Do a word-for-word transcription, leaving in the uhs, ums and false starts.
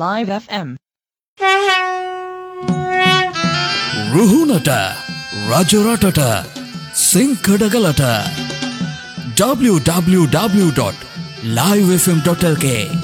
Live F M. ರುಹುನಟ ರಾಜರಾಟಟ ಸಿಂಕಡಗಲಟ W W W dot live F M dot L K